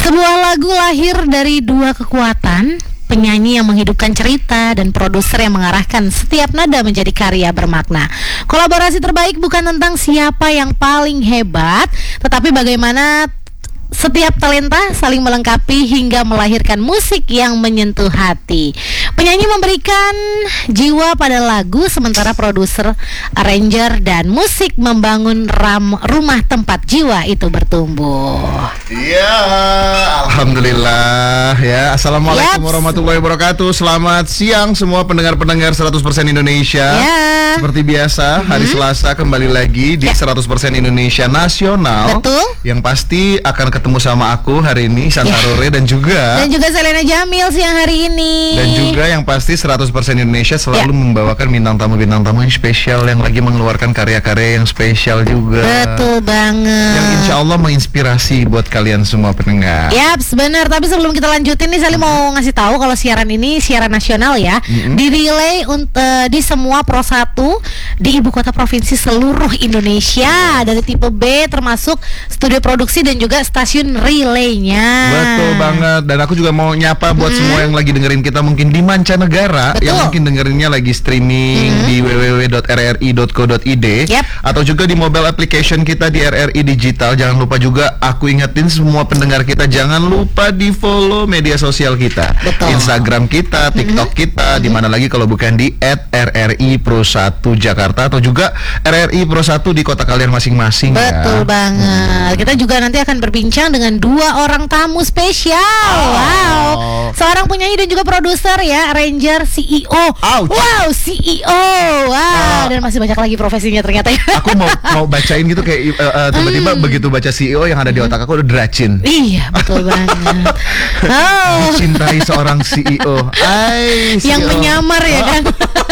Sebuah lagu lahir dari dua kekuatan, penyanyi yang menghidupkan cerita dan produser yang mengarahkan setiap nada menjadi karya bermakna. Kolaborasi terbaik bukan tentang siapa yang paling hebat, tetapi bagaimana setiap talenta saling melengkapi hingga melahirkan musik yang menyentuh hati. Penyanyi memberikan jiwa pada lagu, sementara produser, arranger, dan musik membangun rumah tempat jiwa itu bertumbuh. Ya, alhamdulillah ya. Assalamualaikum warahmatullahi wabarakatuh. Selamat siang semua pendengar-pendengar 100% Indonesia. Seperti biasa, hari Selasa kembali lagi di 100% Indonesia Nasional. Betul. Yang pasti akan ketemu sama aku hari ini, Santarore, dan juga Selena Jamil siang hari ini. Dan juga yang pasti 100% Indonesia selalu membawakan bintang tamu yang spesial, yang lagi mengeluarkan karya-karya yang spesial juga. Betul banget. Yang insya Allah menginspirasi buat kalian semua pendengar. Yaps, benar. Tapi sebelum kita lanjutin nih, Sally mau ngasih tahu kalau siaran ini siaran nasional ya. Di-relay di semua Pro 1 di ibu kota provinsi seluruh Indonesia, dari tipe B termasuk studio produksi dan juga stasiun relaynya. Betul banget. Dan aku juga mau nyapa buat semua yang lagi dengerin kita mungkin di mancanegara. Betul. Yang mungkin dengerinnya lagi streaming di www.rri.co.id atau juga di mobile application kita di RRI Digital. Jangan lupa juga, aku ingetin semua pendengar kita, jangan lupa di follow media sosial kita. Betul. Instagram kita, TikTok kita, di mana lagi kalau bukan di @RRI Pro 1 Jakarta, atau juga RRI Pro 1 di kota kalian masing-masing. Betul banget. Kita juga nanti akan berbincang dengan dua orang tamu spesial. Wow. Seorang penyanyi dan juga produser ya, arranger, CEO. Wow, CEO. Wow, dan masih banyak lagi profesinya ternyata ya. Aku mau bacain gitu kayak tiba-tiba begitu baca CEO yang ada di otak aku udah Dracin. Iya, betul banget. Mencintai seorang CEO. Yang menyamar ya kan.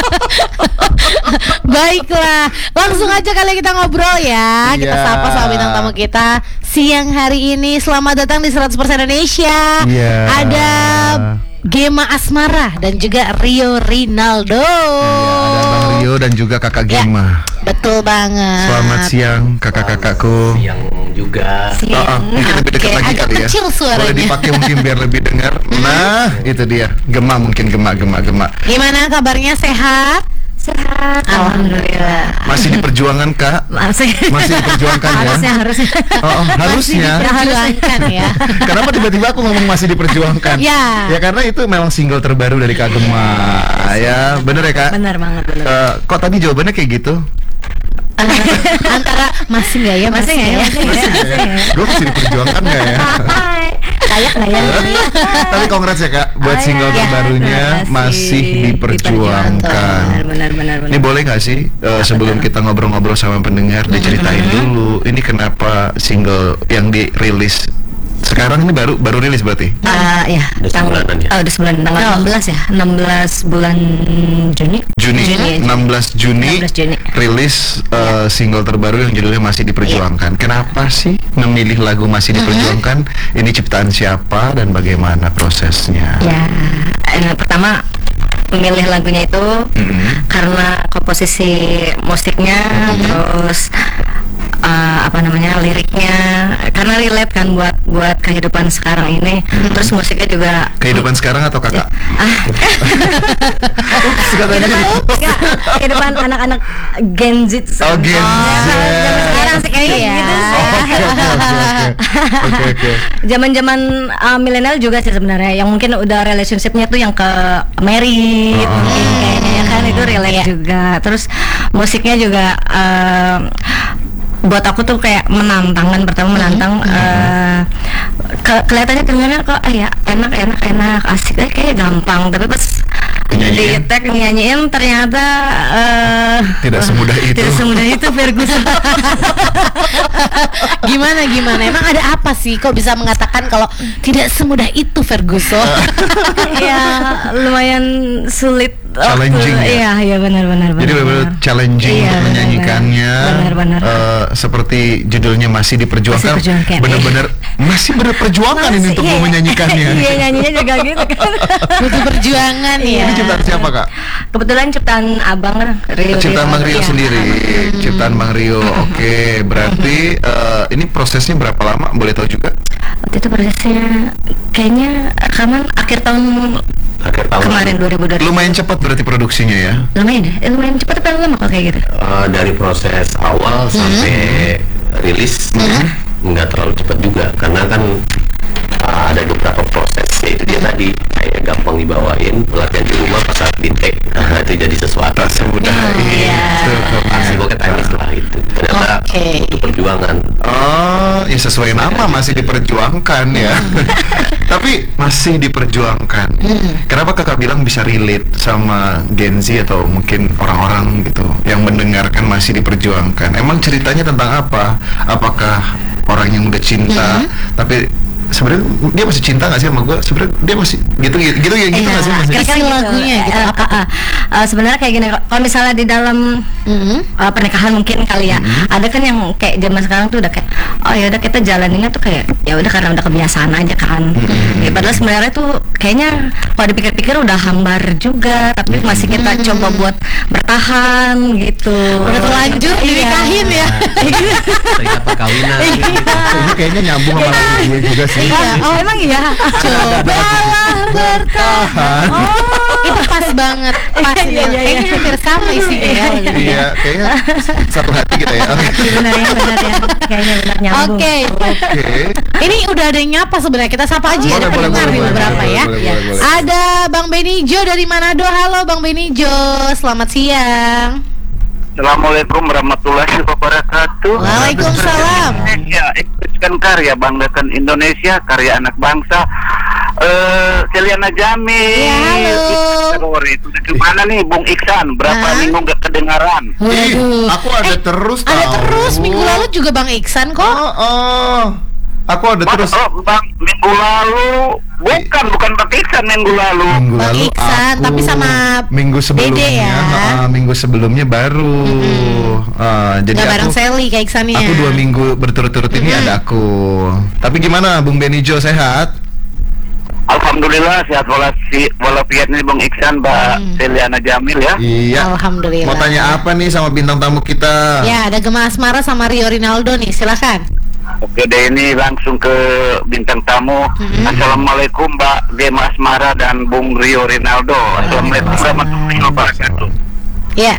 Baiklah, langsung aja kali kita ngobrol ya. Kita sapa sama bintang tamu kita siang hari ini. Selamat datang di 100% Indonesia. Ada Gema Asmara dan juga Rio Rinaldo. Ada Bang Rio dan juga kakak Gema. Betul banget. Selamat siang kakak-kakakku. Siang juga. Mungkin lebih dekat lagi agak kali ya. Kecil suaranya. Boleh dipakai mungkin biar lebih dengar. Nah, itu dia. Gema mungkin Gema. Gimana kabarnya, sehat? Sehat, alhamdulillah. Masih diperjuangkan Kak? Masih diperjuangkan ya? Harusnya. Harusnya. Diperjuangkan ya. Kenapa tiba-tiba aku ngomong masih diperjuangkan? Ya karena itu memang single terbaru dari Kak Gema. Ya, bener ya Kak? Bener banget. Kok tadi jawabannya kayak gitu? Antara masih nggak ya? Masih nggak ya? Gue masih diperjuangkan nggak ya? Kayak nggak ya? Tapi congrats ya Kak, buat single terbarunya masih diperjuangkan. Benar. Ini boleh nggak sih sebelum kita ngobrol-ngobrol sama pendengar, diceritain dulu ini kenapa single yang dirilis sekarang ini baru rilis berarti? Ya. Udah sebulanan ya? Udah sebulan, tanggal 16 ya? 16 bulan Juni 16 Juni rilis single terbaru yang judulnya Masih Diperjuangkan. Kenapa sih memilih lagu Masih Diperjuangkan? Ini ciptaan siapa dan bagaimana prosesnya? Ya, pertama memilih lagunya itu karena komposisi musiknya, terus liriknya, karena relate kan buat kehidupan sekarang ini. Terus musiknya juga kehidupan sekarang atau kakak? Kehidupan anak-anak Gen Z. Gen Z. Sekarang sih kayak gitu sih. Oke. Zaman-zaman milenial juga sih sebenarnya, yang mungkin udah relationshipnya tuh yang ke married, mungkin kayaknya kan itu relate juga. Terus musiknya juga buat aku tuh kayak menantang kan, pertama menantang. Kelihatannya dengannya kok ya enak asik, kayak gampang, tapi pas di tag nyanyiin ternyata tidak semudah itu Ferguson. Gimana emang ada apa sih kok bisa mengatakan kalau tidak semudah itu Ferguson? Ya lumayan sulit, challenging ya? Iya benar. Jadi benar-benar challenging untuk menyanyikannya. Benar. Seperti judulnya Masih Diperjuangkan. Benar-benar masih berperjuangan ini untuk menyanyikannya. Iya, nyanyinya juga gitu kan. Butuh perjuangan ya. Ini ciptaan siapa Kak? Kebetulan ciptaan Abang Rio. Ciptaan Bang Rio sendiri. Ciptaan Bang Rio. Oke, berarti ini prosesnya berapa lama? Boleh tahu juga? Waktu itu prosesnya kayaknya rekaman akhir tahun kemarin 2020. Lumayan cepat berarti produksinya ya? Lumayan cepat tapi lama kalau kayak gitu. Dari proses awal sampai rilis nggak terlalu cepat juga, karena kan ada beberapa proses, itu dia tadi kayak gampang dibawain, pelatihan di rumah pas saat di take, itu jadi sesuatu Semudah itu. masih pakai teknis lah itu, ternyata butuh perjuangan. Oh, ya sesuai nama masih diperjuangkan ya. Tapi masih diperjuangkan. Kenapa kakak bilang bisa relate sama Gen Z atau mungkin orang-orang gitu yang mendengarkan masih diperjuangkan? Emang ceritanya tentang apa? Apakah orang yang udah cinta tapi sebenarnya dia masih cinta nggak sih sama gue? Sebenarnya dia masih gitu nggak sih? Kasih lagunya gitu. Sebenarnya kayak gini, kalau misalnya di dalam pernikahan mungkin kali ya, ada kan yang kayak zaman sekarang tuh udah kayak oh ya udah kita jalaninnya tuh kayak ya udah karena udah kebiasaan aja kan. Ya, padahal sebenarnya tuh kayaknya kalau dipikir-pikir udah hambar juga, tapi masih kita coba buat bertahan gitu. Udah terlanjur dinikahin ya. Terikat perkawinan. Ini kayaknya nyambung sama lagu gue juga sih. Oh emang iya. Cobalah bertahan. Itu pas banget. Pas ya. Kayaknya hampir sama isinya ya. Iya, kayaknya satu hati kita ya. Benar ya. Kayaknya benar nyambung. Oke. Ini udah ada yang nyapa sebenarnya. Kita sapa aja ya. Ada pendengar nih beberapa ya. Ada Bang Benijo dari Manado. Halo Bang Benijo, selamat siang. Assalamualaikum warahmatullahi wabarakatuh. Waalaikumsalam. Ya, ekspresikan karya, banggakan Indonesia, karya anak bangsa. Celiana Jamil. Ya, halo. Itu di mana nih, Bung Iksan? Berapa minggu nggak kedengaran? Waduh. Aku ada terus tahu. Ada terus minggu lalu juga Bang Iksan kok. Aku ada terus. Bang, minggu lalu bukan Bang Iksan minggu lalu. Bang Iksan, aku tapi sama minggu sebelumnya, Dede ya. Minggu sebelumnya baru. Jadi Nggak bareng aku Sally kayak Iksannya. Aku 2 minggu berturut-turut ini ada aku. Tapi gimana Bung Benijo, sehat? Alhamdulillah sehat walafiat nih Bung Iksan, Mbak Celiana Jamil ya. Iya. Alhamdulillah. Mau tanya apa nih sama bintang tamu kita? Ya, ada Gema Asmara sama Rio Rinaldo nih, silakan. Oke deh, ini langsung ke bintang tamu. Assalamualaikum Mbak Gema Asmara dan Bung Rio Rinaldo. Assalamualaikum warahmatullahi wabarakatuh. Ya.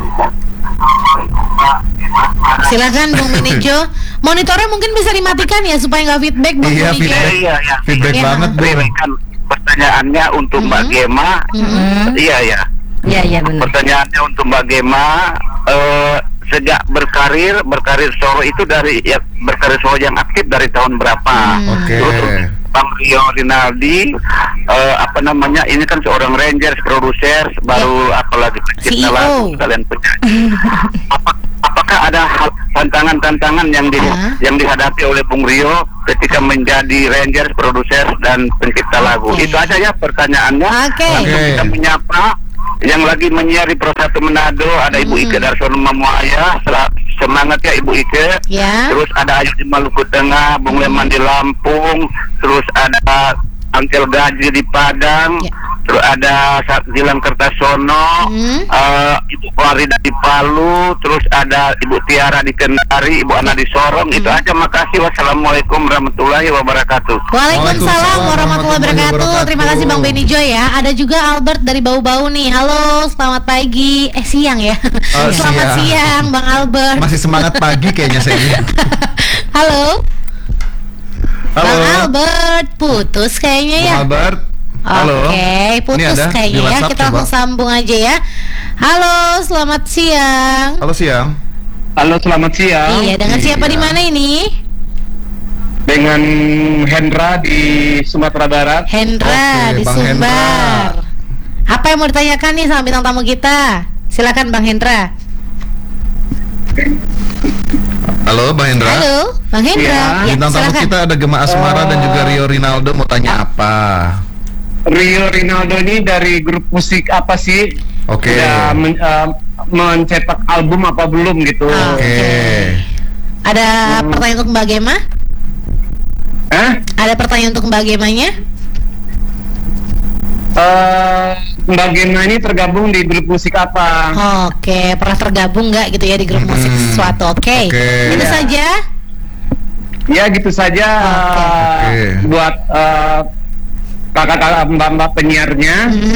Silakan Bung Benijo. Monitornya mungkin bisa dimatikan ya supaya nggak feedback Bung Iya, Benijo. feedback Iya. banget Bung. Kan pertanyaannya untuk Mbak Gema. Iya. Iya benar. Pertanyaannya untuk Mbak Gema, sejak berkarir solo itu dari ya berkarir solo yang aktif dari tahun berapa? Oke. Terus Bang Rio Rinaldi, ini kan seorang Rangers, produser, baru apalagi pencipta CEO. lagu, kalian penyanyi. Apakah ada tantangan-tantangan yang dihadapi oleh Bung Rio ketika menjadi Rangers, produser dan pencipta lagu? Itu aja ya pertanyaannya. Langsung kita menyapa yang lagi menyiari Pro 1 Manado, ada Ibu Ike Darsono Mamuaya. Semangat ya Ibu Ike. Terus ada Ayu di Maluku Tengah, Bung Leman di Lampung, terus ada Angkel Gaji di Padang, terus ada Gilang Kertasono, Ibu Farida di Palu, terus ada Ibu Tiara di Kendari, Ibu Ana di Sorong. Itu aja, makasih. Wassalamualaikum warahmatullahi wabarakatuh. Waalaikumsalam warahmatullahi wabarakatuh. Terima kasih Bang Benijo ya. Ada juga Albert dari Bau-Bau nih. Halo, selamat pagi. Siang ya. Selamat siang Bang Albert. Masih semangat pagi kayaknya saya. Halo. Bang Albert, putus kayaknya ya. Bang Albert. Halo. Oke, putus kayaknya ya. Kita langsung sambung aja ya. Halo, selamat siang. Halo siang. Halo, selamat siang. Iya, dengan siapa di mana ini? Dengan Hendra di Sumatera Barat. Hendra di Bang Sumbar. Apa yang mau ditanyakan nih sama bintang tamu kita? Silakan Bang Hendra. Halo Bang Hendra. Halo, Bang Hendra. Ya, bintang tamu kita ada Gema Asmara dan juga Rio Rinaldo, mau tanya apa? Rio Rinaldo ini dari grup musik apa sih? Oke. Udah mencetak album apa belum gitu? Oke. Ada pertanyaan untuk Mbak Gema? Ada pertanyaan untuk Mbak Gemanya? Mbak Gema ini tergabung di grup musik apa? Oke, pernah tergabung nggak gitu ya di grup musik sesuatu? Oke. Itu saja. Ya gitu saja buat kakak-kakak mbak-mbak penyiarnya.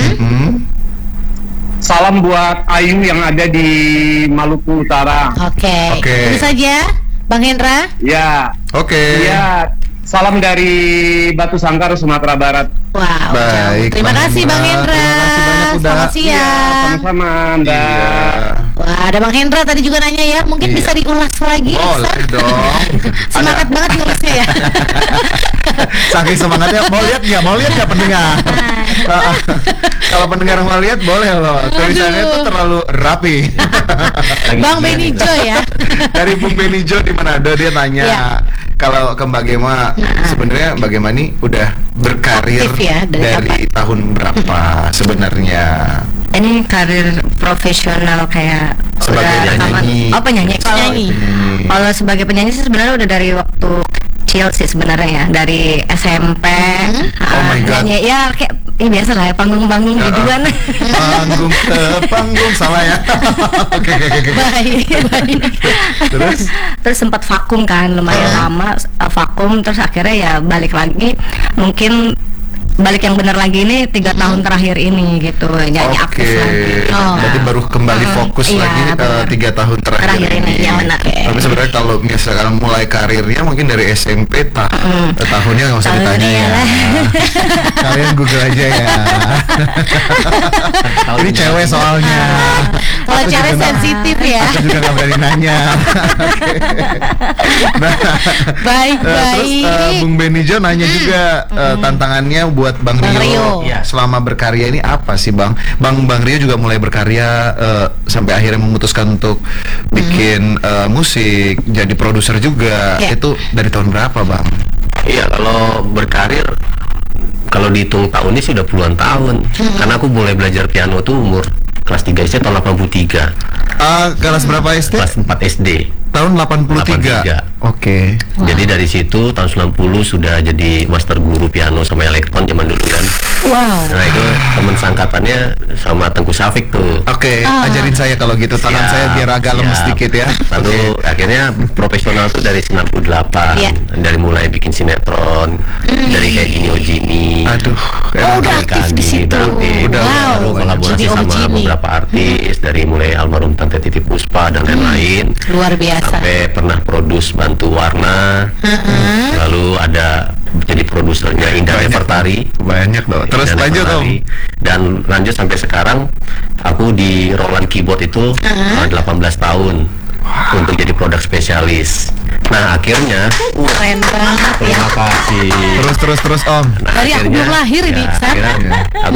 Salam buat Ayu yang ada di Maluku Utara. Oke. Itu saja, Bang Hendra. Ya. Oke. Ya. Salam dari Batu Sangkar, Sumatera Barat. Wow. Baik. Terima kasih Bang Hendra. Terima kasih banyak udah. Selamat siang. Sama-sama, Anda. Wah, ada Bang Hendra tadi juga nanya ya, mungkin bisa diulas lagi. Boleh dong. Semangat banget nulisnya ya. Saking semangatnya, mau lihat nggak pendengar? Kalau pendengar mau lihat boleh loh. Tulisannya itu terlalu rapi. Bang Benijo ya. Dari Bung Benijo di Manado, dia tanya kalau ke Mbak Gema, sebenarnya Mbak Gema ini udah berkarir ya, dari tahun berapa sebenarnya? Ini karir profesional kayak sebagai penyanyi. Oh, penyanyi. Kalau sebagai penyanyi sih sebenarnya udah dari waktu kecil sih sebenarnya ya, dari SMP. Oh my God. Nyanyi, ya kayak biasa lah ya, panggung-panggung biduan. Panggung ke panggung, salah ya. Oke. Baik. Terus sempat vakum kan lumayan lama, vakum, terus akhirnya ya balik lagi, mungkin balik yang benar lagi ini 3 tahun terakhir ini gitu, nyanyi aktif lagi. Berarti baru kembali fokus lagi 3 tahun terakhir ini. Ya, benar. Tapi sebenarnya kalau misalkan mulai karirnya mungkin dari SMP tahunnya nggak usah ditanya ya. Kalian Google aja ya. Ini cewek soalnya. Kalau cewek sensitif ya. Aku juga nggak berani nanya. Baik. Terus Bung Benijo nanya juga tantangannya buat Bang Rio selama berkarya ini apa sih Bang? Bang Rio juga mulai berkarya sampai akhirnya memutuskan untuk bikin musik, jadi produser juga. Itu dari tahun berapa Bang? Iya, kalau berkarir, kalau dihitung tahunnya sih udah puluhan tahun. Karena aku mulai belajar piano tuh umur kelas 3 SD tahun 83. Kelas berapa SD? Kelas 4 SD. Tahun 83. Oke. Jadi dari situ tahun 90 sudah jadi master guru piano sama elektron zaman dulu kan. Wow. Nah itu teman sangkatannya sama Tengku Safik tuh. Oke, ajarin saya kalau gitu, tangan saya biar agak lemes sedikit ya. Lalu akhirnya profesional tuh dari 98. Dari mulai bikin sinetron, dari kayak Gini. Aduh, udah aktif di situ. Baru kolaborasi sama beberapa artis, dari mulai almarhum Tante Titi Puspa dan lain-lain. Luar biasa. Sampai pernah produce bantu warna. Lalu ada jadi produsernya Indah Nefertari. Banyak dong. Terus lanjut Om. Dan lanjut sampai sekarang aku di Roland Keyboard itu 18 tahun untuk jadi produk spesialis. Nah akhirnya keren banget ya. Terima kasih. Terus Om. Nah, dari aku belum lahir ini. Akhirnya aku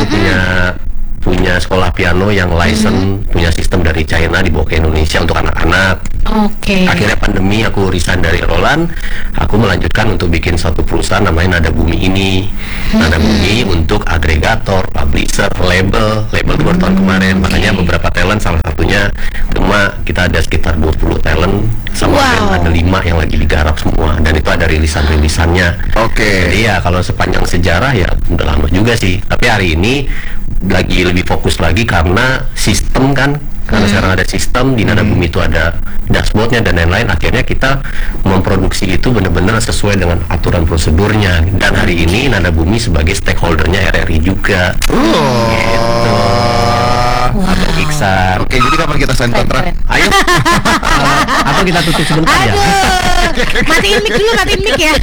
punya sekolah piano yang license, punya sistem dari China dibawa ke Indonesia untuk anak-anak. Akhirnya pandemi aku resign dari Roland, aku melanjutkan untuk bikin satu perusahaan namanya Nada Bumi ini. Nada Bumi untuk agregator, publisher, label 2 tahun kemarin. Makanya beberapa talent, salah satunya Gema, kita ada sekitar 20 talent sama ada 5 yang lagi digarap semua, dan itu ada rilisan-rilisannya. Jadi ya kalau sepanjang sejarah ya udah lama juga sih. Tapi hari ini lagi lebih fokus lagi karena sistem kan, karena sekarang ada sistem di Nada Bumi itu ada dashboardnya dan lain-lain. Akhirnya kita memproduksi itu benar-benar sesuai dengan aturan prosedurnya, dan hari ini Nada Bumi sebagai stakeholdernya RRI juga. Gitu. Atau Iksan. Oke, jadi kapan kita sign kontrak? Ayo. Atau kita tutup sebentar ya. Matiin mic ya.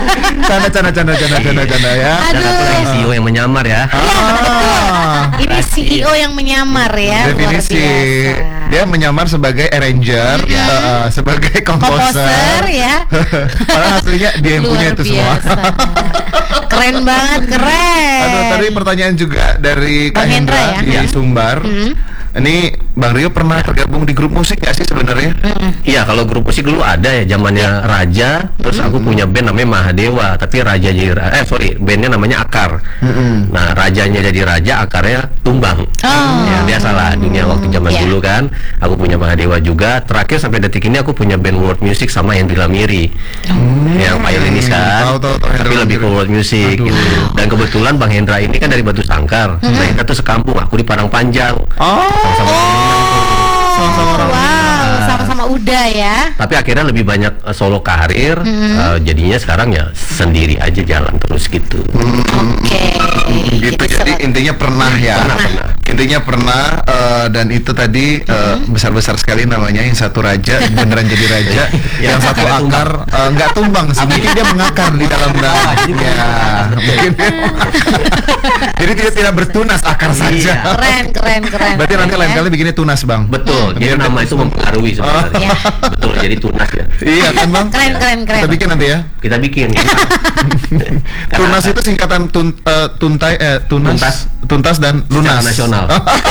Canda ya. Dan aku lagi CEO yang menyamar ya. Ini CEO yang menyamar ya. Definisi dia menyamar sebagai arranger, sebagai komposer ya. Padahal aslinya dia yang punya itu semua. Keren banget, keren. Aduh, tadi pertanyaan juga dari Kak Hendra di Sumbar. Ini Bang Rio pernah tergabung di grup musik nggak sih sebenarnya? Iya, kalau grup musik dulu ada ya, zamannya Raja. Terus aku punya band namanya Mahadewa, tapi Raja jadi bandnya namanya Akar. Nah, rajanya jadi Raja, akarnya tumbang. Ya biasalah dunia waktu zaman dulu kan. Aku punya Mahadewa juga. Terakhir sampai detik ini aku punya band world music sama Henry Lamiri, yang violinis kan. Tapi lebih ke world music gitu. Dan kebetulan Bang Hendra ini kan dari Batu Sangkar. Nah, kita tuh sekampung. Aku di Padang Panjang. Sama-sama sama Uda ya. Tapi akhirnya lebih banyak solo karir, jadinya sekarang ya sendiri aja jalan terus gitu. Oke. Gitu, jadi intinya pernah ya. Pernah. Intinya pernah, dan itu tadi besar-besar sekali namanya. Yang satu raja beneran jadi raja, yang satu akar nggak tumbang sih, mungkin dia mengakar di dalam daun. Ya, mungkin. Jadi tidak bertunas, akar saja. Keren. Berarti nanti lain kali bikinnya tunas, Bang. Betul, jadi nama itu mempengaruhi sebenarnya. Betul, jadi tunas ya. Iya kan, Bang? Keren. Kita bikin nanti ya. Kita bikin. Tunas itu singkatan tuntas dan lunas. Secara nasional.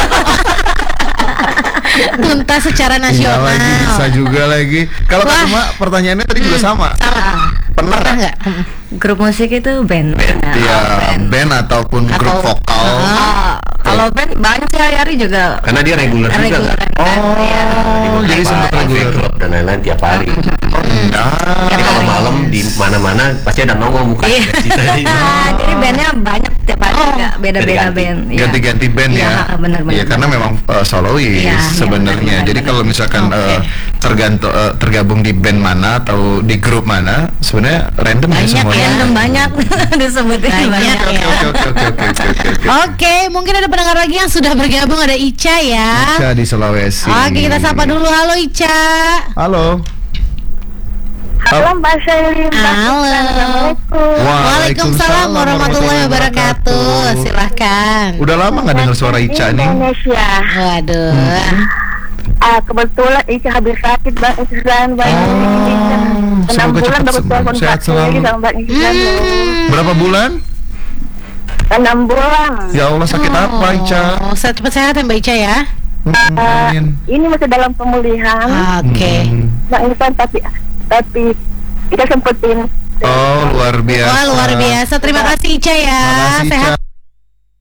Tuntas secara Iya nasional. lagi, bisa juga lagi. Kalau Kak Cuma pertanyaannya tadi juga sama. Pernah nggak? Grup musik itu band. Iya, band ataupun grup vokal. Kalau band banyak sih hari-hari juga. Karena dia reguler juga kan. Jadi sempat reguler klub dan lain-lain tiap hari. Jadi kalau malam di mana-mana pasti ada nongol muka. Jadi bandnya banyak tiap hari juga beda-beda band. Ganti-ganti band ya. Benar-benar. Iya, karena memang solois sebenarnya. Jadi kalau misalkan tergabung di band mana atau di grup mana, sebenarnya random ya semuanya. Random banyak disebutin banyak. Oke. Oke, mungkin ada pendengar lagi yang sudah bergabung, ada Ica ya. Ica di Sulawesi. Oke, kita sapa dulu. Halo Ica. Halo. Halo Mbak Syailin. Halo. Waalaikumsalam warahmatullahi wabarakatuh. Silahkan. Udah lama nggak dengar suara Ica nih? Indonesia. Waduh. Kebetulan Ica habis sakit Bang Islan, Bang. 6 bulan baru telepon sehat selalu. sama Bang Islan. Berapa bulan? 6 bulan. Ya Allah, sakit apa Ica? Cepat sehat ya Mbak Ica ya. Amin. Ini masih dalam pemulihan. Oke. Bang Islan tapi kita sempetin. Oh, luar biasa. Wah, luar biasa. Terima kasih Ica ya. Makasih, Sehat. Ica.